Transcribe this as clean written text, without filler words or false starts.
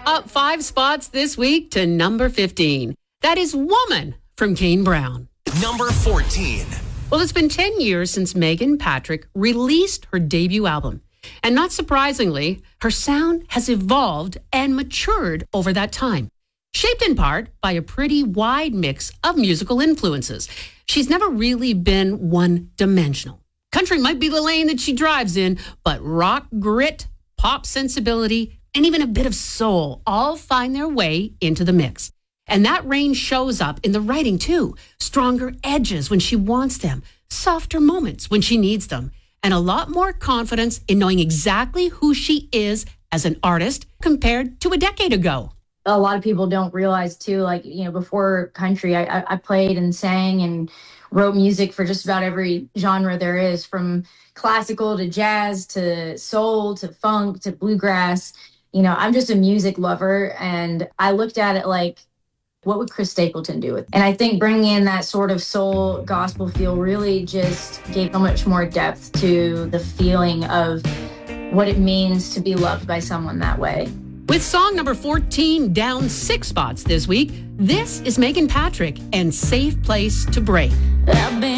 Up 5 spots this week to number 15. That is Woman from Kane Brown. Number 14. Well, it's been 10 years since Megan Patrick released her debut album. And not surprisingly, her sound has evolved and matured over that time, shaped in part by a pretty wide mix of musical influences. She's never really been one-dimensional. Country might be the lane that she drives in, but rock grit, pop sensibility, and even a bit of soul all find their way into the mix. And that range shows up in the writing too. Stronger edges when she wants them, softer moments when she needs them, and a lot more confidence in knowing exactly who she is as an artist compared to a decade ago. A lot of people don't realize too, before country, I played and sang and wrote music for just about every genre there is, from classical to jazz to soul to funk to bluegrass. I'm just a music lover, and I looked at it like, what would Chris Stapleton do with it? And I think bringing in that sort of soul gospel feel really just gave so much more depth to the feeling of what it means to be loved by someone that way. With song number 14 down 6 spots this week, this is Megan Patrick and Safe Place to Break.